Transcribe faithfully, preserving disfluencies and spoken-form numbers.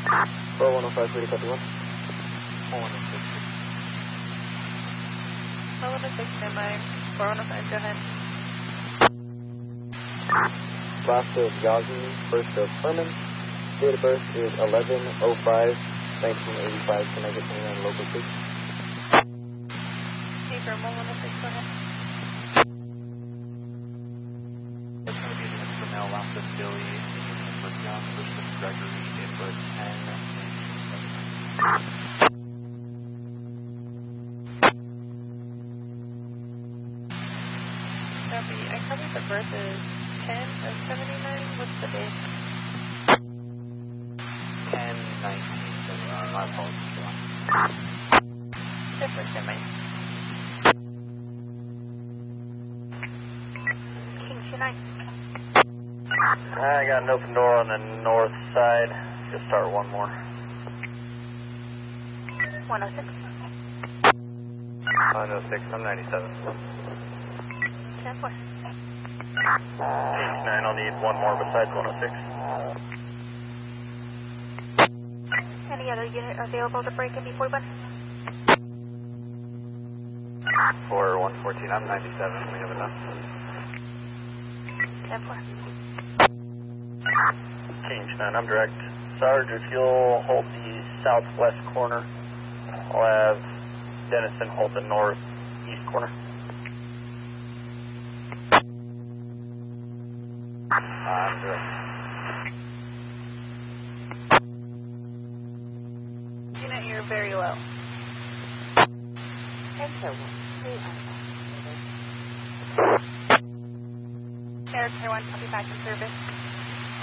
four one oh five, pretty copy one. four one oh six. four one oh six, stand by. four one oh five, go ahead. Last of Yazi, first of Furman. Date of birth is eleven oh five, nineteen eighty-five, can I get twenty-nine local please? Hey, firm one one oh six, go ahead. It's going to be the instrumental last of Billy, first John, first of Gregory, date of birth ten. Copy. I covered the birth is ten of seventy-nine. What's the date? ten nineteen seventy-nine. My apologies, John. Different, stand by. King two nine. I got an open door on the north side. Just start one more. one oh six. one oh six, I'm ninety-seven. ten four. Page nine, I'll need one more besides one oh six. Any other unit available to break in before one? For one fourteen, I'm ninety-seven. We have enough. ten four. Change nine, I'm direct. Sarge, if you'll hold the southwest corner, I'll have Dennison hold the northeast corner. I'm direct. Unit, you're very low. Enter one. Eric, Air one, copy back in service.